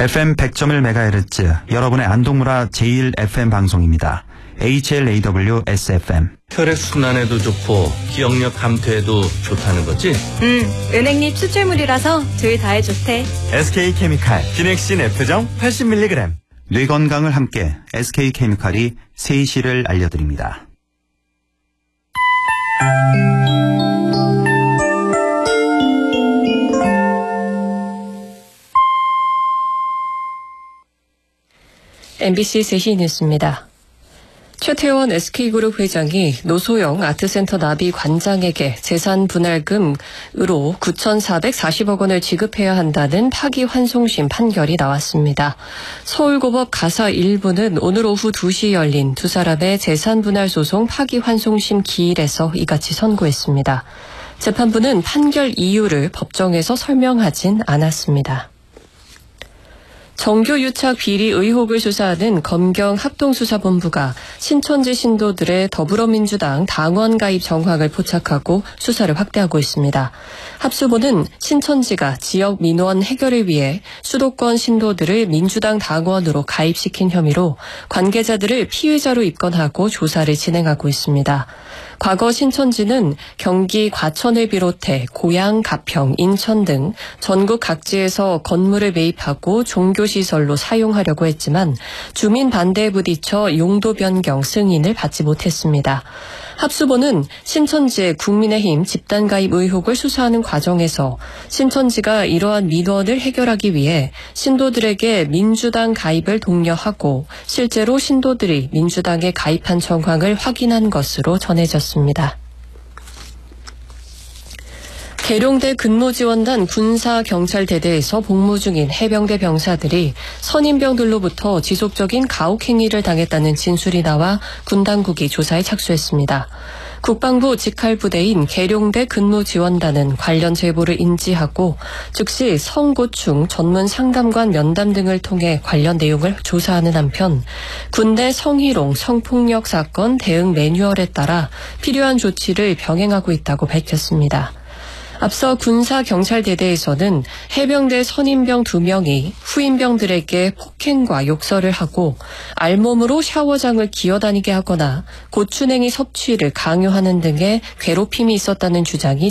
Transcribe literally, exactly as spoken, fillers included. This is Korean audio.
에프엠 백 점 일 메가헤르츠 여러분의 안동문화 제일 에프엠 방송입니다. 에이치엘에이더블유-에스에프엠. 혈액순환에도 좋고 기억력 감퇴에도 좋다는 거지? 응, 은행잎 추출물이라서 둘 다에 좋대. 에스케이케미칼 기넥신 F정 팔십 밀리그램. 뇌 건강을 함께 에스케이케미칼이 세이시를 알려드립니다. 엠비씨 세 시 뉴스입니다. 최태원 에스케이그룹 회장이 노소영 아트센터 나비 관장에게 재산 분할금으로 구천사백사십억 원을 지급해야 한다는 파기환송심 판결이 나왔습니다. 서울고법 가사 일 부는 오늘 오후 두 시 열린 두 사람의 재산 분할 소송 파기환송심 기일에서 이같이 선고했습니다. 재판부는 판결 이유를 법정에서 설명하진 않았습니다. 정교 유착 비리 의혹을 수사하는 검경 합동수사본부가 신천지 신도들의 더불어민주당 당원 가입 정황을 포착하고 수사를 확대하고 있습니다. 합수본은 신천지가 지역 민원 해결을 위해 수도권 신도들을 민주당 당원으로 가입시킨 혐의로 관계자들을 피의자로 입건하고 조사를 진행하고 있습니다. 과거 신천지는 경기 과천을 비롯해 고양, 가평, 인천 등 전국 각지에서 건물을 매입하고 종교시설로 사용하려고 했지만 주민 반대에 부딪혀 용도 변경 승인을 받지 못했습니다. 합수본은 신천지의 국민의힘 집단 가입 의혹을 수사하는 과정에서 신천지가 이러한 민원을 해결하기 위해 신도들에게 민주당 가입을 독려하고 실제로 신도들이 민주당에 가입한 정황을 확인한 것으로 전해졌습니다. 계룡대 근무지원단 군사경찰대대에서 복무 중인 해병대 병사들이 선임병들로부터 지속적인 가혹행위를 당했다는 진술이 나와 군 당국이 조사에 착수했습니다. 국방부 직할부대인 계룡대 근무지원단은 관련 제보를 인지하고 즉시 성고충 전문 상담관 면담 등을 통해 관련 내용을 조사하는 한편 군내 성희롱, 성폭력 사건 대응 매뉴얼에 따라 필요한 조치를 병행하고 있다고 밝혔습니다. 앞서 군사경찰대대에서는 해병대 선임병 두 명이 후임병들에게 폭행과 욕설을 하고 알몸으로 샤워장을 기어다니게 하거나 고추냉이 섭취를 강요하는 등의 괴롭힘이 있었다는 주장이